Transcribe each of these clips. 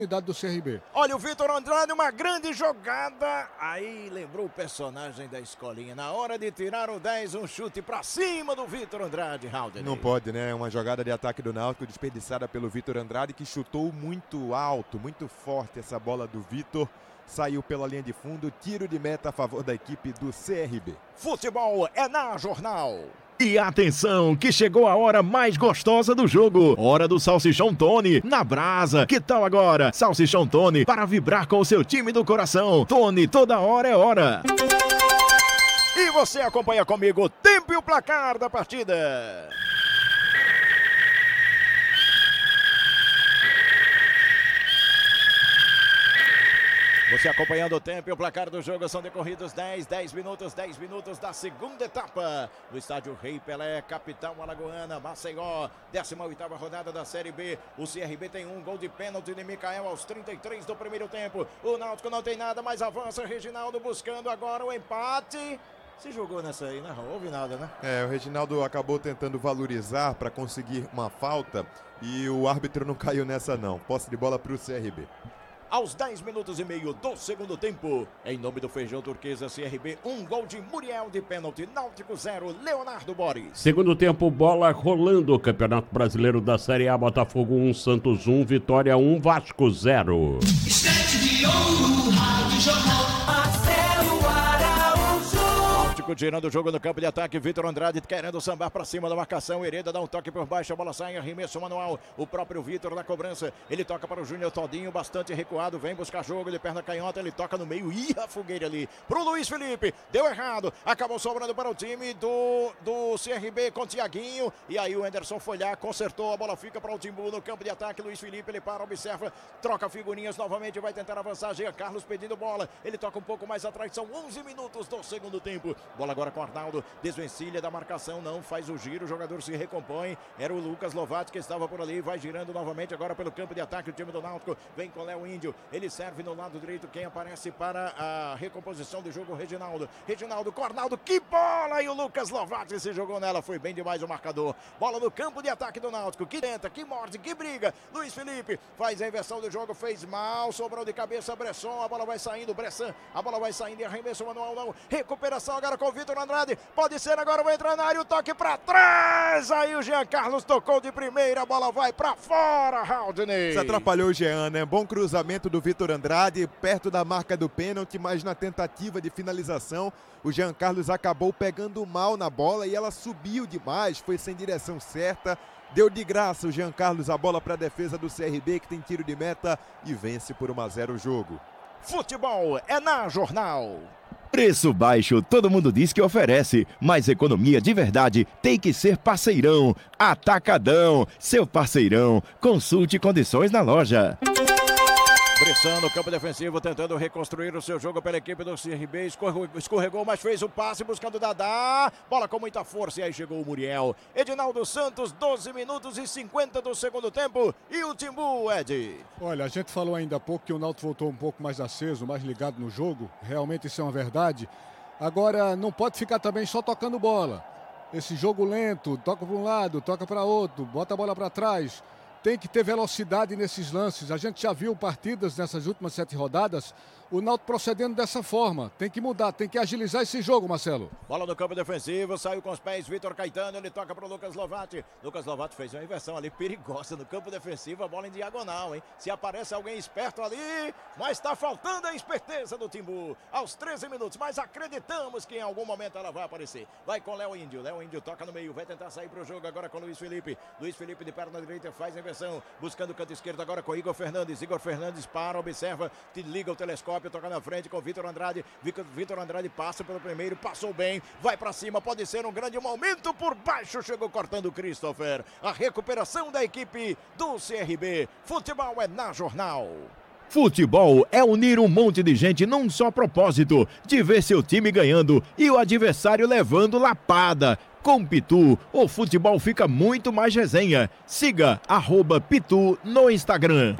do CRB. Olha o Vitor Andrade, uma grande jogada. Aí lembrou o personagem da escolinha. Na hora de tirar o 10, um chute pra cima do Vitor Andrade, Haldane. Não pode, né? Uma jogada de ataque do Náutico desperdiçada pelo Vitor Andrade, que chutou muito alto, muito forte essa bola do Vitor. Saiu pela linha de fundo, tiro de meta a favor da equipe do CRB. Futebol é na Jornal. E atenção, que chegou a hora mais gostosa do jogo. Hora do Salsichão Tony, na brasa. Que tal agora? Salsichão Tony, para vibrar com o seu time do coração. Tony, toda hora é hora. E você acompanha comigo o tempo e o placar da partida. Você acompanhando o tempo e o placar do jogo, são decorridos 10 minutos da segunda etapa do estádio Rei Pelé, capital alagoana, Maceió, 18ª rodada da Série B. O CRB tem um gol de pênalti de Micael aos 33 do primeiro tempo. O Náutico não tem nada, mas avança. Reginaldo buscando agora o empate. Se jogou nessa aí, né? Não houve nada, né? O Reginaldo acabou tentando valorizar para conseguir uma falta e o árbitro não caiu nessa não. Posse de bola para o CRB. Aos 10 minutos e meio do segundo tempo, em nome do Feijão Turquesa CRB, um gol de Muriel de pênalti, Náutico 0, Leonardo Boris. Segundo tempo, bola rolando, Campeonato Brasileiro da Série A, Botafogo 1, Santos 1, Vitória 1, Vasco 0. Estante de ouro, Rádio Jornal, Marcelo Araújo. Náutico tirando o jogo no campo de ataque, Vitor Andrade querendo sambar para cima da marcação, Hereda dá um toque por baixo, a bola sai, arremesso manual, o próprio Vitor na cobrança, ele toca para o Júnior Todinho, bastante recuado, vem buscar jogo, de perna canhota, ele toca no meio, a fogueira ali, pro Luiz Felipe, deu errado, acabou sobrando para o time do CRB com Tiaguinho, e aí o Anderson foi lá, consertou, a bola fica para o Timbu no campo de ataque, Luiz Felipe, ele para, observa, troca figurinhas novamente, vai tentar avançar, Jean Carlos pedindo bola, ele toca um pouco mais atrás, são 11 minutos do segundo tempo, bola agora com Arnaldo, desvencilha da marcação, não faz o giro, o jogador se recompõe, era o Lucas Lovati que estava por ali, vai girando novamente agora pelo campo de ataque, o time do Náutico, vem com Léo Índio, ele serve no lado direito, quem aparece para a recomposição do jogo, Reginaldo com Arnaldo, que bola, e o Lucas Lovati se jogou nela, foi bem demais o marcador, bola no campo de ataque do Náutico, que tenta, que morde, que briga, Luiz Felipe faz a inversão do jogo, fez mal, sobrou de cabeça, Bresson, a bola vai saindo, Bressan, a bola vai saindo e arremesso manual não, recuperação agora com o Vitor Andrade, pode ser agora, vai entrar na área, o toque pra trás, aí o Jean Carlos tocou de primeira, a bola vai pra fora, Haldane. Se atrapalhou o Jean, né? Bom cruzamento do Vitor Andrade, perto da marca do pênalti, mas na tentativa de finalização, o Jean Carlos acabou pegando mal na bola e ela subiu demais, foi sem direção certa, deu de graça o Jean Carlos a bola para a defesa do CRB, que tem tiro de meta e vence por 1-0 o jogo. Futebol é na Jornal. Preço baixo, todo mundo diz que oferece, mas economia de verdade tem que ser Parceirão. Atacadão, seu parceirão. Consulte condições na loja. Bressan no campo defensivo, tentando reconstruir o seu jogo pela equipe do CRB, escorregou, mas fez o passe, buscando Dadá, bola com muita força, e aí chegou o Muriel. Edinaldo Santos, 12 minutos e 50 do segundo tempo, e o Timbu, Ed. Olha, a gente falou ainda há pouco que o Náutico voltou um pouco mais aceso, mais ligado no jogo, realmente isso é uma verdade. Agora, não pode ficar também só tocando bola. Esse jogo lento, toca para um lado, toca para outro, bota a bola para trás. Tem que ter velocidade nesses lances. A gente já viu partidas nessas últimas 7 rodadas, o Náutico procedendo dessa forma. Tem que mudar, tem que agilizar esse jogo, Marcelo. Bola no campo defensivo, saiu com os pés, Vitor Caetano, ele toca para o Lucas Lovati. Lucas Lovati fez uma inversão ali perigosa no campo defensivo, a bola em diagonal, hein? Se aparece alguém esperto ali, mas está faltando a esperteza do Timbu. Aos 13 minutos, mas acreditamos que em algum momento ela vai aparecer. Vai com Léo Índio toca no meio, vai tentar sair para o jogo agora com Luiz Felipe. Luiz Felipe de perna direita faz a inversão, buscando o canto esquerdo agora com Igor Fernandes. Igor Fernandes para, observa, liga o telescópio, toca na frente com Vitor Andrade. Vitor Andrade passa pelo primeiro, passou bem, vai para cima, pode ser um grande momento por baixo, chegou cortando o Christopher. A recuperação da equipe do CRB. Futebol é na Jornal. Futebol é unir um monte de gente num só propósito, de ver seu time ganhando e o adversário levando lapada. Com Pitu, o futebol fica muito mais resenha. Siga @Pitu no Instagram.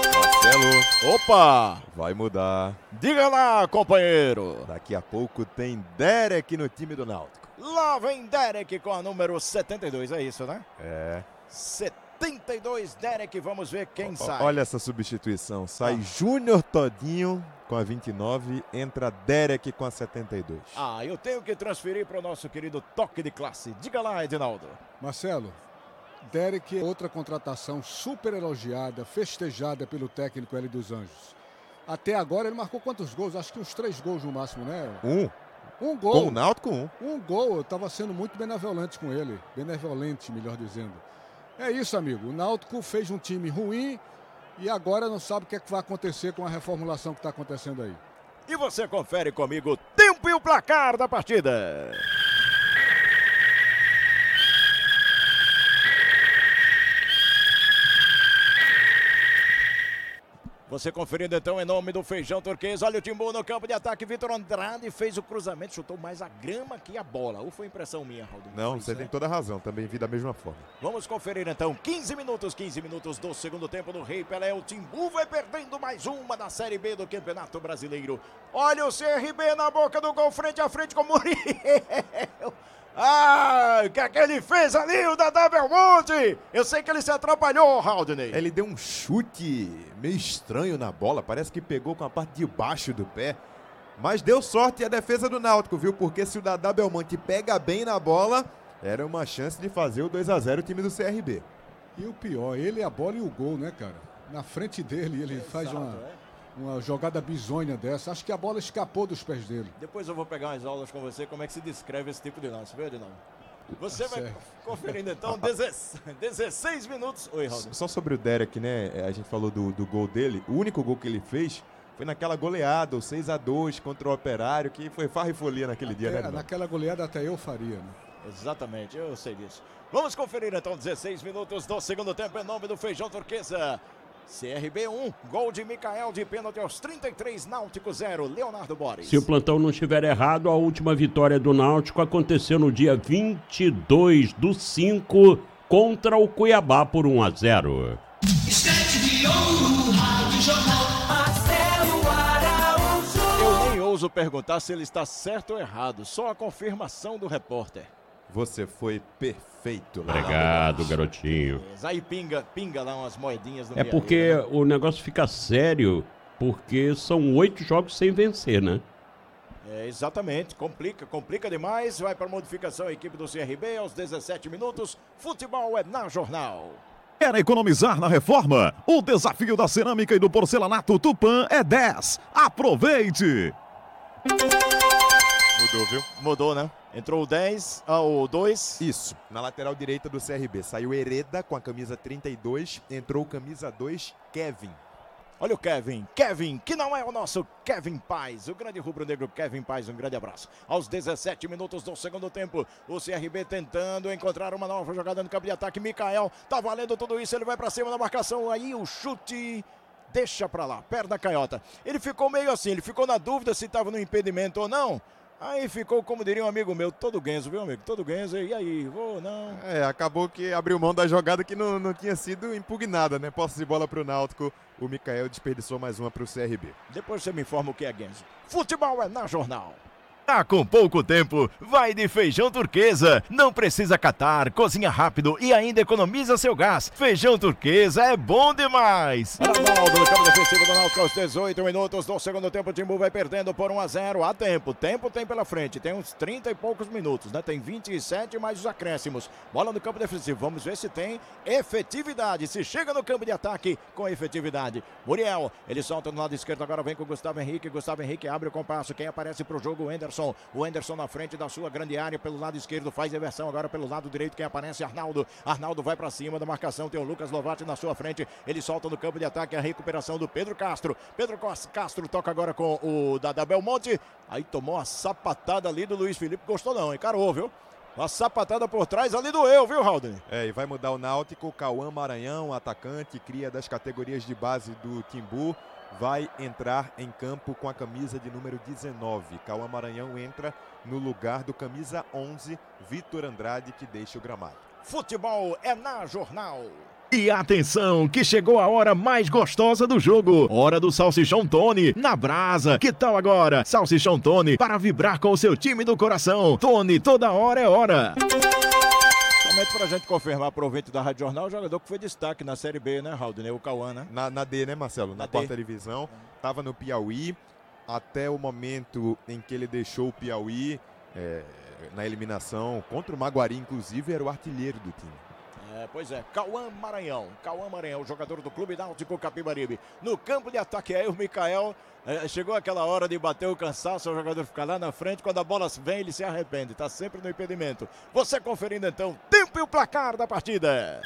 Marcelo, Opa! vai mudar. Diga lá, companheiro. Daqui a pouco tem Derek no time do Náutico. Lá vem Derek com a número 72, é isso, né? É. 72, Derek. Vamos ver quem sai. Olha essa substituição. Sai Júnior Todinho com a 29, entra Derek com a 72. Eu tenho que transferir para o nosso querido toque de classe. Diga lá, Edinaldo. Marcelo, Derek é outra contratação super elogiada, festejada pelo técnico Hélio dos Anjos. Até agora ele marcou quantos gols? Acho que uns 3 gols no máximo, né? Um gol. Com o Náutico, Um gol. Eu estava sendo muito benevolente com ele. Benevolente, melhor dizendo. É isso, amigo. O Náutico fez um time ruim e agora não sabe o que é que vai acontecer com a reformulação que está acontecendo aí. E você confere comigo o tempo e o placar da partida. Você conferindo então em nome do Feijão Turquesa. Olha o Timbu no campo de ataque. Vitor Andrade fez o cruzamento, chutou mais a grama que a bola. Ou foi impressão minha, Raul? Não, você tem toda a razão. Também vi da mesma forma. Vamos conferir então. 15 minutos do segundo tempo do Rei Pelé. O Timbu vai perdendo mais uma da Série B do Campeonato Brasileiro. Olha o CRB na boca do gol, frente a frente com o Muriel. O que é que ele fez ali, o Dadá Belmonte? Eu sei que ele se atrapalhou, Haldney. Ele deu um chute meio estranho na bola, parece que pegou com a parte de baixo do pé. Mas deu sorte a defesa do Náutico, viu? Porque se o Dadá Belmonte pega bem na bola, era uma chance de fazer o 2-0 o time do CRB. E o pior, ele, a bola e o gol, né, cara? Na frente dele, ele faz uma jogada bizonha dessa. Acho que a bola escapou dos pés dele. Depois eu vou pegar umas aulas com você, como é que se descreve esse tipo de lance, viu, Edinaldo? Você vai conferindo então 16 minutos. Oi, Raul. Só sobre o Derek, né? A gente falou do gol dele. O único gol que ele fez foi naquela goleada, o 6-2 contra o Operário, que foi farra e folia naquele dia, né? Naquela goleada até eu faria, né? Exatamente, eu sei disso. Vamos conferir então 16 minutos do segundo tempo em nome do Feijão Turquesa. CRB 1, gol de Micael de pênalti aos 33, Náutico 0, Leonardo Boris. Se o plantão não estiver errado, a última vitória do Náutico aconteceu no dia 22/5 contra o Cuiabá por 1-0. Estante de ouro, Rádio Jornal, Marcelo Araújo. Eu nem ouso perguntar se ele está certo ou errado, só a confirmação do repórter. Você foi perfeito. Obrigado, garotinho. Aí pinga lá umas moedinhas no É porque o negócio fica sério, porque são 8 jogos sem vencer, né? Exatamente, complica demais. Vai para modificação a equipe do CRB aos 17 minutos. Futebol é na Jornal. Quer economizar na reforma? O desafio da cerâmica e do porcelanato Tupã é 10. Aproveite! Mudou, viu? Mudou, né? Entrou o 10, o 2. Isso, na lateral direita do CRB. Saiu Hereda com a camisa 32, entrou camisa 2, Kevin. Olha o Kevin, que não é o nosso Kevin Paz, o grande rubro-negro Kevin Paz, um grande abraço. Aos 17 minutos do segundo tempo, o CRB tentando encontrar uma nova jogada no campo de ataque. Micael, tá valendo tudo isso, ele vai pra cima da marcação, aí o chute... Deixa pra lá, perna canhota. Ele ficou meio assim, ele ficou na dúvida se estava no impedimento ou não. Aí ficou, como diria um amigo meu, todo Genzo, viu, amigo? Todo Genzo, e aí, vou, não. Acabou que abriu mão da jogada que não tinha sido impugnada, né? Posse de bola pro Náutico, o Micael desperdiçou mais uma pro CRB. Depois você me informa o que é Genzo. Futebol é na Jornal. Tá com pouco tempo, vai de Feijão Turquesa. Não precisa catar, cozinha rápido e ainda economiza seu gás. Feijão Turquesa é bom demais. Arnaldo no campo defensivo do Náutico aos 18 minutos do segundo tempo. O Timbu vai perdendo por 1-0. Há tempo tem pela frente. Tem uns 30 e poucos minutos, né? Tem 27 mais os acréscimos. Bola no campo defensivo. Vamos ver se tem efetividade. Se chega no campo de ataque com efetividade. Muriel, ele solta no lado esquerdo. Agora vem com o Gustavo Henrique. Gustavo Henrique abre o compasso. Quem aparece pro jogo? O Enderson. O Enderson na frente da sua grande área pelo lado esquerdo, faz inversão agora pelo lado direito, quem aparece? Arnaldo vai pra cima da marcação, tem o Lucas Lovatti na sua frente, ele solta no campo de ataque a recuperação do Pedro Castro toca agora com o Dadá Belmonte, aí tomou a sapatada ali do Luiz Felipe, gostou não, encarou, viu? Uma sapatada por trás ali doeu, viu, Haldner? E vai mudar o Náutico, Cauã Maranhão, atacante, cria das categorias de base do Timbu, vai entrar em campo com a camisa de número 19. Cauã Maranhão entra no lugar do camisa 11, Vitor Andrade, que deixa o gramado. Futebol é na Jornal. E atenção, que chegou a hora mais gostosa do jogo. Hora do Salsichão Tony, na brasa. Que tal agora? Salsichão Tony, para vibrar com o seu time do coração. Tony, toda hora é hora. Somente para a gente confirmar para o ouvinte da Rádio Jornal, o jogador que foi destaque na Série B, né, Raul? O Cauã, né? Na D, né, Marcelo? Na quarta divisão. Estava no Piauí até o momento em que ele deixou o Piauí na eliminação contra o Maguari, inclusive, era o artilheiro do time. Pois é, Cauã Maranhão, jogador do Clube Náutico Capibaribe. No campo de ataque aí o Micael, chegou aquela hora de bater o cansaço, o jogador fica lá na frente, quando a bola vem ele se arrepende, tá sempre no impedimento. Você conferindo então, tempo e o placar da partida.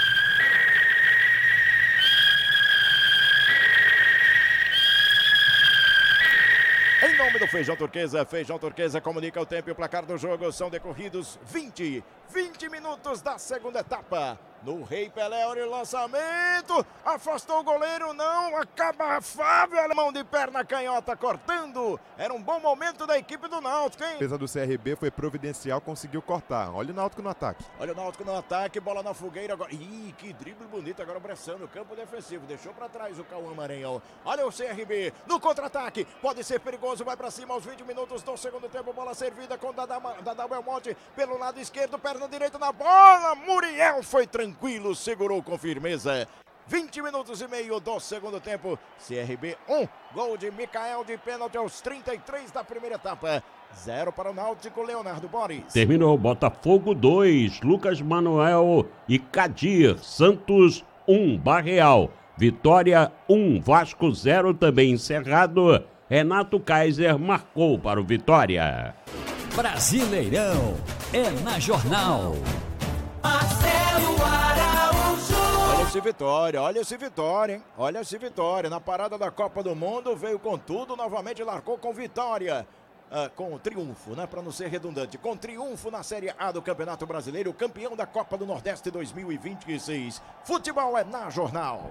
Em nome do Feijão Turquesa comunica o tempo e o placar do jogo. São decorridos 20 minutos da segunda etapa. No Rei Pelé, olha o lançamento, afastou o goleiro, não, acaba Fábio Alemão de perna canhota, cortando. Era um bom momento da equipe do Náutico, hein? A defesa do CRB foi providencial, conseguiu cortar. Olha o Náutico no ataque. Olha o Náutico no ataque, bola na fogueira agora. Ih, que drible bonito agora, Bressan no campo defensivo, deixou pra trás o Cauã Maranhão. Olha o CRB no contra-ataque, pode ser perigoso, vai pra cima aos 20 minutos do segundo tempo, bola servida com Dadá Belmonte pelo lado esquerdo, perna direita na bola, Muriel foi tranquilo, segurou com firmeza. 20 minutos e meio do segundo tempo, CRB 1, gol de Micael de pênalti aos 33 da primeira etapa. 0 para o Náutico, Leonardo Boris. Terminou, Botafogo 2, Lucas Manuel e Cadir, Santos 1, Barreal, Vitória 1, Vasco 0, também encerrado. Renato Kaiser marcou para o Vitória. Brasileirão é na Jornal. Marcelo Araújo. Olha esse Vitória, hein? Olha esse Vitória. Na parada da Copa do Mundo, veio com tudo, novamente largou com vitória. Com triunfo, né? Para não ser redundante. Com triunfo na Série A do Campeonato Brasileiro, campeão da Copa do Nordeste 2026. Futebol é na Jornal.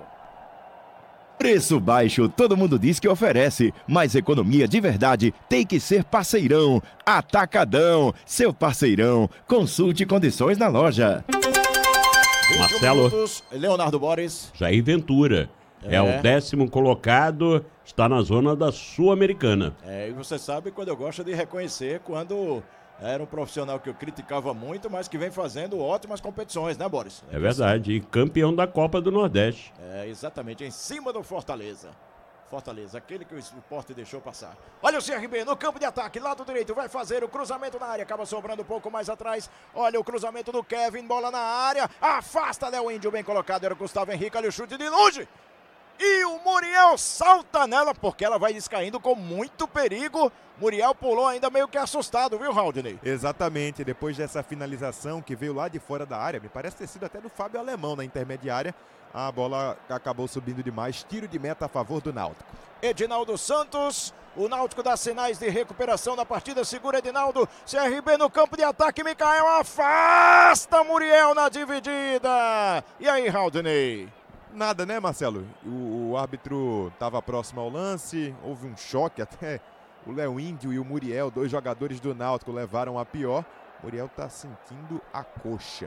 Preço baixo, todo mundo diz que oferece, mas economia de verdade tem que ser Parceirão. Atacadão, seu parceirão. Consulte condições na loja. Marcelo, minutos, Leonardo Boris. Jair Ventura é o 10º colocado, está na zona da Sul-Americana. E você sabe quando eu gosto de reconhecer quando era um profissional que eu criticava muito, mas que vem fazendo ótimas competições, né, Boris? É verdade, e campeão da Copa do Nordeste. Exatamente, em cima do Fortaleza. Fortaleza, aquele que o Sport deixou passar. Olha o CRB no campo de ataque, lado direito, vai fazer o cruzamento na área, acaba sobrando um pouco mais atrás. Olha o cruzamento do Kevin, bola na área, afasta Léo Índio, bem colocado, era o Gustavo Henrique, olha o chute de longe. E o Muriel salta nela, porque ela vai descaindo com muito perigo. Muriel pulou ainda meio que assustado, viu, Raudney? Exatamente, depois dessa finalização que veio lá de fora da área, me parece ter sido até do Fábio Alemão na intermediária, a bola acabou subindo demais, tiro de meta a favor do Náutico. Edinaldo Santos, o Náutico dá sinais de recuperação na partida, segura Edinaldo, CRB no campo de ataque, Micael afasta Muriel na dividida. E aí, Raudney? Nada, né, Marcelo? O árbitro estava próximo ao lance, houve um choque até. O Léo Índio e o Muriel, dois jogadores do Náutico, levaram a pior. O Muriel está sentindo a coxa.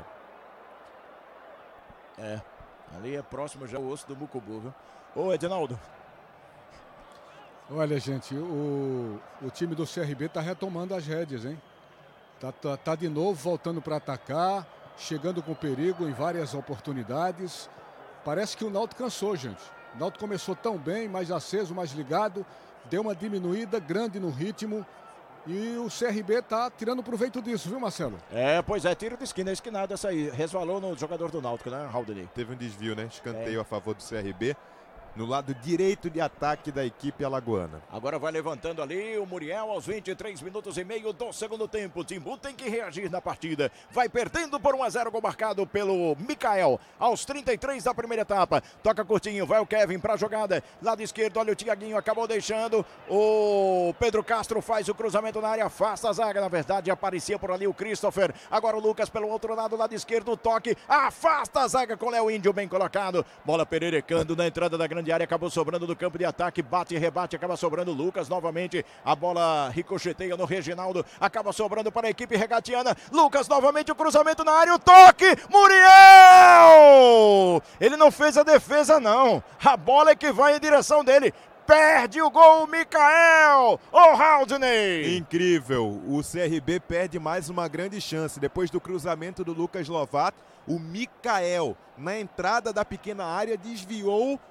Ali é próximo já o osso do Mucubu, viu? Ô, Edinaldo. Olha, gente, o time do CRB está retomando as rédeas, hein? Tá de novo voltando para atacar, chegando com perigo em várias oportunidades. Parece que o Náutico cansou, gente. O Náutico começou tão bem, mais aceso, mais ligado, deu uma diminuída grande no ritmo e o CRB tá tirando proveito disso, viu, Marcelo? Pois é, tiro de esquina, esquinada essa aí, resvalou no jogador do Náutico, né, Raudney? Teve um desvio, né, escanteio a favor do CRB. No lado direito de ataque da equipe alagoana. Agora vai levantando ali o Muriel aos 23 minutos e meio do segundo tempo. O Timbu tem que reagir na partida. Vai perdendo por 1-0, gol marcado pelo Micael aos 33 da primeira etapa. Toca curtinho, vai o Kevin pra jogada. Lado esquerdo, olha o Tiaguinho, acabou deixando. O Pedro Castro faz o cruzamento na área, afasta a zaga. Na verdade, aparecia por ali o Christopher. Agora o Lucas pelo outro lado, lado esquerdo, o toque. Afasta a zaga com o Léo Índio, bem colocado. Bola pererecando na entrada da grande área, acabou sobrando do campo de ataque, bate e rebate, acaba sobrando Lucas novamente, a bola ricocheteia no Reginaldo, acaba sobrando para a equipe regatiana, Lucas novamente o cruzamento na área, o toque, Muriel! Ele não fez a defesa não, a bola é que vai em direção dele, Perde o gol o Mikael. Ô, Haldney. Incrível. O CRB perde mais uma grande chance. Depois do cruzamento do Lucas Lovato, o Mikael, na entrada da pequena área, desviou